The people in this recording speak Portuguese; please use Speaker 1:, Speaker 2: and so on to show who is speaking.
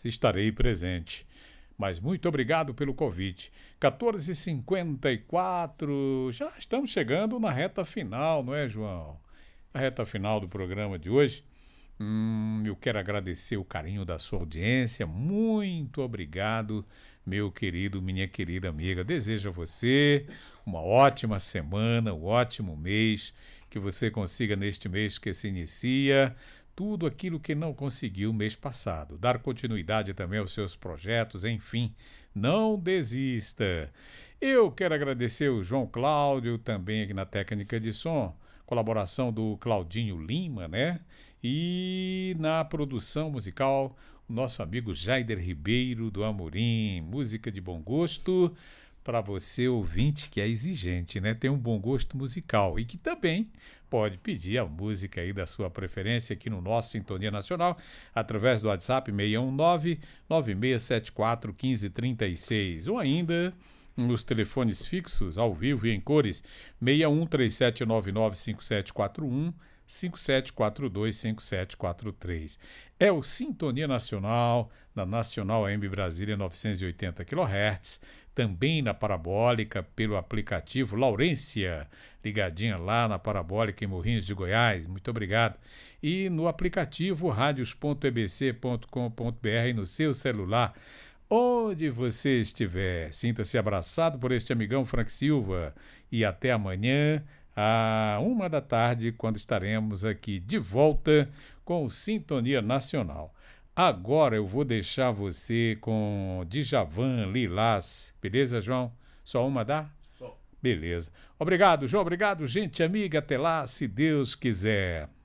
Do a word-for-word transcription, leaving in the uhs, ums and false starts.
Speaker 1: estarei presente. Mas muito obrigado pelo convite. quatorze e cinquenta e quatro, já estamos chegando na reta final, não é, João? A reta final do programa de hoje. Hum, eu quero agradecer o carinho da sua audiência. Muito obrigado, meu querido, minha querida amiga. Desejo a você uma ótima semana, um ótimo mês, que você consiga neste mês que se inicia tudo aquilo que não conseguiu mês passado. Dar continuidade também aos seus projetos, enfim, não desista. Eu quero agradecer o João Cláudio, também aqui na técnica de som, colaboração do Claudinho Lima, né? E na produção musical, o nosso amigo Jaider Ribeiro do Amorim, música de bom gosto para você ouvinte que é exigente, né? Tem um bom gosto musical e que também pode pedir a música aí da sua preferência aqui no nosso Sintonia Nacional através do WhatsApp seis um nove, nove seis sete quatro, um cinco três seis ou ainda nos telefones fixos ao vivo e em cores seis um três sete nove nove cinco sete quatro um, cinco sete quatro dois, cinco sete quatro três. É o Sintonia Nacional, da Nacional A M Brasília novecentos e oitenta quilohertz, também na Parabólica pelo aplicativo Laurência, ligadinha lá na Parabólica em Morrinhos de Goiás, muito obrigado. E no aplicativo radios ponto e b c ponto com ponto b r no seu celular, onde você estiver. Sinta-se abraçado por este amigão Frank Silva e até amanhã, à uma da tarde, quando estaremos aqui de volta com o Sintonia Nacional. Agora eu vou deixar você com Djavan, Lilás. Beleza, João? Só uma dá? Só. Beleza. Obrigado, João. Obrigado, gente amiga. Até lá, se Deus quiser.